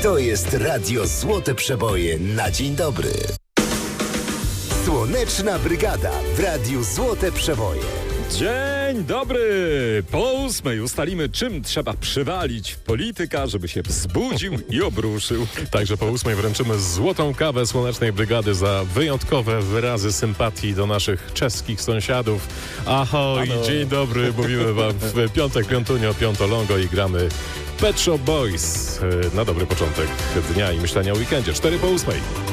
To jest Radio Złote Przeboje na dzień dobry. Słoneczna Brygada w Radiu Złote Przeboje. Dzień dobry! Po 8 ustalimy, czym trzeba przywalić polityka, żeby się wzbudził i obruszył. Także po 8 wręczymy złotą kawę Słonecznej Brygady za wyjątkowe wyrazy sympatii do naszych czeskich sąsiadów. Ahoj, dzień dobry, mówimy wam w piątek, piątunio, piątolongo i gramy Pet Shop Boys na dobry początek dnia i myślenia o weekendzie. 4 po 8.